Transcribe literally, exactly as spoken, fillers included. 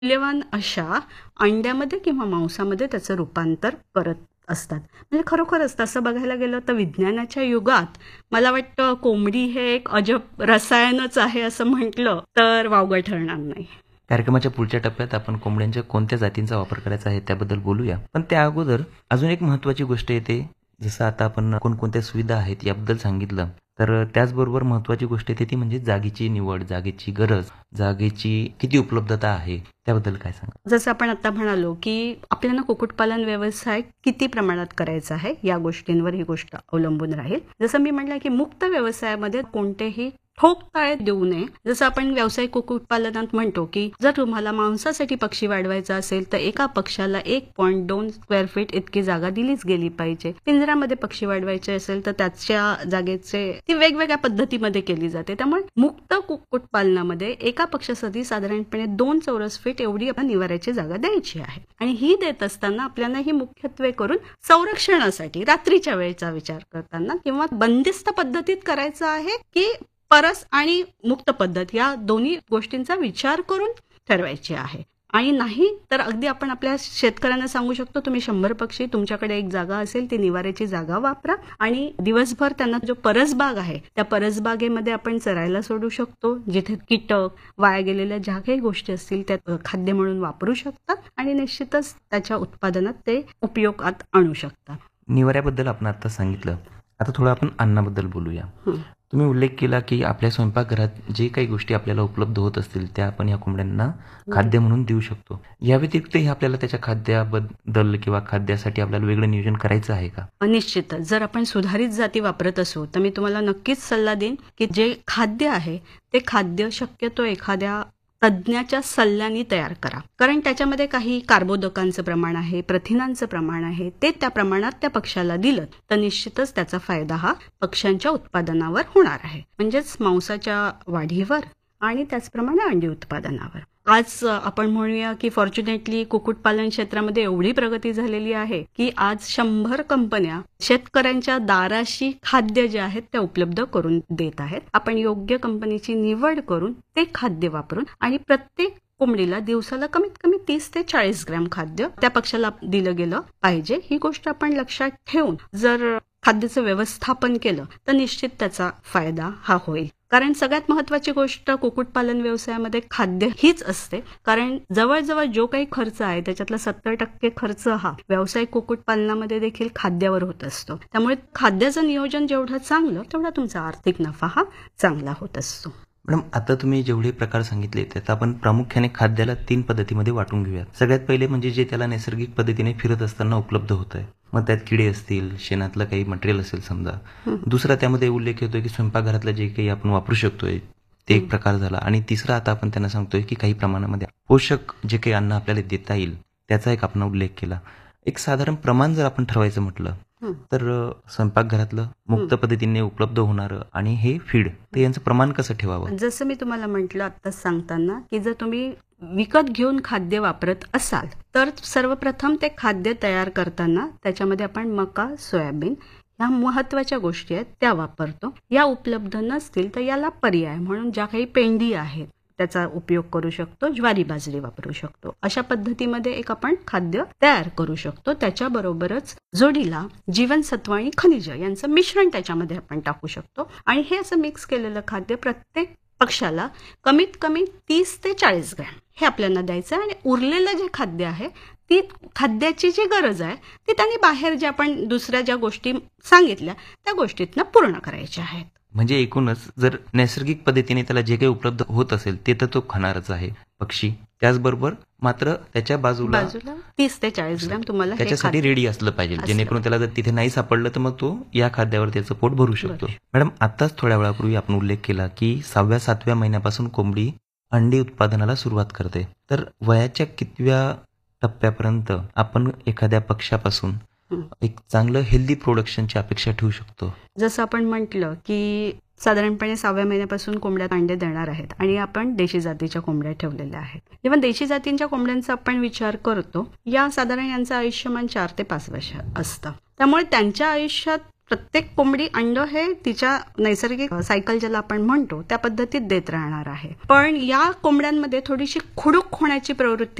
मूल्यवान अशा अंड्यामध्ये किंवा मांसामध्ये त्याचं रूपांतर करत असतात. म्हणजे खरोखरच तसं बघायला गेलं तर विज्ञानाच्या युगात मला वाटतं कोंबडी हे एक अजब रसायनच आहे असं म्हटलं तर वावगं ठरणार नाही. कार्यक्रमाच्या पुढच्या टप्प्यात आपण कोंबड्यांच्या कोणत्या जातींचा वापर करायचा आहे त्याबद्दल बोलूया. पण त्या अगोदर अजून एक महत्वाची गोष्ट येते. जसं आता आपण कोणकोणत्या सुविधा आहेत याबद्दल सांगितलं, तर त्याचबरोबर महत्वाची गोष्ट येते ती म्हणजे जागेची निवड, जागेची गरज, जागेची किती उपलब्धता आहे त्याबद्दल काय सांगा. जसं आपण आता म्हणालो की आपल्याला कुक्कुटपालन व्यवसाय किती प्रमाणात करायचा आहे या गोष्टींवर ही गोष्ट अवलंबून राहील. जसं मी म्हटलं की मुक्त व्यवसायामध्ये कोणतेही ठोक ताळे देऊ नये. जसं आपण व्यावसायिक कुक्कुटपालनात म्हणतो की जर तुम्हाला मांसासाठी पक्षी वाढवायचा असेल तर एका पक्षाला एक पॉईंट दोन स्क्वेअर फीट इतकी जागा दिलीच गेली पाहिजे. पिंजऱ्यामध्ये पक्षी वाढवायचे असेल तर त्याच्या जागेचे ती वेगवेगळ्या पद्धतीमध्ये केली जाते. त्यामुळे मुक्त कुक्कुटपालनामध्ये एका पक्षासाठी साधारणपणे दोन चौरस फीट एवढी आपण निवाऱ्याची जागा द्यायची आहे. आणि ही देत असताना आपल्याला ही मुख्यत्वे करून संरक्षणासाठी रात्रीच्या वेळेचा विचार करताना किंवा बंदिस्त पद्धतीत करायचं आहे की परस आणि मुक्त पद्धत या दोन्ही गोष्टींचा विचार करून ठरवायची आहे. आणि नाही तर अगदी आपण आपल्या शेतकऱ्यांना सांगू शकतो तुम्ही शंभर पक्षी तुमच्याकडे एक जागा असेल ती निवाऱ्याची जागा वापरा आणि दिवसभर त्यांना जो परसबाग आहे त्या परसबागेमध्ये आपण चरायला सोडू शकतो. जिथे कीटक वाया गेलेल्या ज्या काही गोष्टी असतील त्या खाद्य म्हणून वापरू शकतात आणि निश्चितच त्याच्या उत्पादनात ते उपयोगात आणू शकतात. निवाऱ्याबद्दल आपण आता सांगितलं. आता थोडं आपण अन्नाबद्दल बोलूया. तुम्ही उल्लेख केला की आपल्या स्वयंपाकघरात जे काही गोष्टी आपल्याला उपलब्ध होत असतील त्या आपण या कोंबड्यांना खाद्य म्हणून देऊ शकतो. या व्यतिरिक्तही आपल्याला त्याच्या खाद्याबद्दल किंवा खाद्यासाठी आपल्याला वेगळं नियोजन करायचं आहे का? निश्चितच. जर आपण सुधारित जाती वापरत असू तर मी तुम्हाला नक्कीच सल्ला देईन की जे खाद्य आहे ते खाद्य शक्यतो एखाद्या तज्ज्ञाच्या सल्ल्याने तयार करा. कारण त्याच्यामध्ये काही कार्बोदकांचं प्रमाण आहे, प्रथिनांचं प्रमाण आहे. ते त्या प्रमाणात त्या पक्ष्याला दिलं तर निश्चितच त्याचा फायदा हा पक्ष्यांच्या उत्पादनावर होणार आहे. म्हणजेच मांसाच्या वाढीवर आणि त्याचप्रमाणे अंडी उत्पादनावर. आज आपण म्हणूया की फॉर्च्युनेटली कुक्कुटपालन क्षेत्रामध्ये एवढी प्रगती झालेली आहे की आज शंभर कंपन्या शेतकऱ्यांच्या दाराशी खाद्य जे आहेत ते उपलब्ध करून देत आहेत. आपण योग्य कंपनीची निवड करून ते खाद्य वापरून आणि प्रत्येक कोंबडीला दिवसाला कमीत कमी तीस ते चाळीस ग्रॅम खाद्य त्या पक्षाला दिलं गेलं पाहिजे. ही गोष्ट आपण लक्षात ठेवून जर खाद्याचं व्यवस्थापन केलं तर निश्चित त्याचा फायदा हा होईल. कारण सगळ्यात महत्वाची गोष्ट कुक्कुटपालन व्यवसायामध्ये खाद्य हीच असते. कारण जवळजवळ जो काही खर्च आहे त्याच्यातला सत्तर टक्के खर्च हा व्यावसायिक कुक्कुटपालनामध्ये देखील खाद्यावर होत असतो. त्यामुळे खाद्याचं नियोजन जेवढं चांगलं तेवढा तुमचा आर्थिक नफा हा चांगला होत असतो. मॅडम, आता तुम्ही जेवढे प्रकार सांगितले त्यात आपण प्रामुख्याने खाद्याला तीन पद्धतीमध्ये वाटून घेऊया. सगळ्यात पहिले म्हणजे जे त्याला नैसर्गिक पद्धतीने फिरत असताना उपलब्ध होत आहे. मग त्यात किडे असतील, शेणातलं काही मटेरियल असेल समजा. दुसरा त्यामध्ये उल्लेख होतोय की स्वयंपाकघरातलं जे काही आपण वापरू शकतोय ते एक प्रकार झाला. आणि तिसरा आता आपण त्यांना सांगतोय की काही प्रमाणामध्ये पोषक जे काही अन्न आपल्याला देता येईल त्याचा एक आपण उल्लेख केला. एक साधारण प्रमाण जर आपण ठरवायचं म्हटलं तर स्वयंपाकघरातलं मुक्त पद्धतीने उपलब्ध होणारं आणि हे फीड ते यांचं प्रमाण कसं ठेवावं? जसं मी तुम्हाला म्हटलं आत्ताच सांगताना की जर तुम्ही विकत घेऊन खाद्य वापरत असाल तर सर्वप्रथम ते खाद्य तयार करताना त्याच्यामध्ये आपण मका, सोयाबीन ह्या महत्वाच्या गोष्टी आहेत त्या वापरतो. या उपलब्ध नसतील तर याला पर्याय म्हणून ज्या काही पेंडी आहेत त्याचा उपयोग करू शकतो. ज्वारी, बाजरी वापरू शकतो. अशा पद्धतीमध्ये एक आपण खाद्य तयार करू शकतो. त्याच्याबरोबरच जोडीला जीवनसत्व आणि खनिज यांचं मिश्रण त्याच्यामध्ये आपण टाकू शकतो. आणि हे असं मिक्स केलेलं खाद्य प्रत्येक पक्षाला कमीत कमी तीस ते चाळीस ग्रॅम हे आपल्याला द्यायचं आहे. आणि उरलेलं जे खाद्य आहे ती खाद्याची जी गरज आहे ती त्यांनी बाहेर ज्या आपण दुसऱ्या ज्या गोष्टी सांगितल्या त्या गोष्टीतनं पूर्ण करायच्या आहेत. म्हणजे एकूणच जर नैसर्गिक पद्धतीने त्याला जे काही उपलब्ध होत असेल ते तर तो खाणारच आहे पक्षी. त्याचबरोबर मात्र त्याच्या बाजूला बाजूला तीस ते चाळीस ग्रॅम तुम्हाला त्याच्यासाठी रेडी असलं पाहिजे, जेणेकरून त्याला जर तिथे नाही सापडलं तर मग तो या खाद्यावर त्याचं पोट भरू शकतो. मॅडम, आताच थोड्या वेळापूर्वी आपण उल्लेख केला की सहाव्या सातव्या महिन्यापासून कोंबडी अंडी उत्पादनाला सुरुवात करते. तर वयाच्या कितव्या टप्प्यापर्यंत आपण एखाद्या पक्षापासून एक चांगलं हेल्दी प्रोडक्शनची अपेक्षा ठेवू शकतो? जसं आपण म्हटलं की साधारणपणे सहाव्या महिन्यापासून कोंबड्या अंडे देणार आहेत आणि आपण देशी जातीच्या कोंबड्या ठेवलेल्या आहेत. जेव्हा देशी जातींच्या कोंबड्यांचा आपण विचार करतो या साधारण यांचं आयुष्यमान चार ते पाच वर्ष असतं. त्यामुळे त्यांच्या आयुष्यात प्रत्येक कोंबडी अंड हे तिच्या नैसर्गिक सायकल ज्याला आपण म्हणतो त्या पद्धतीत देत राहणार आहे. पण या कोंबड्यांमध्ये थोडीशी खुडूक होण्याची प्रवृत्ती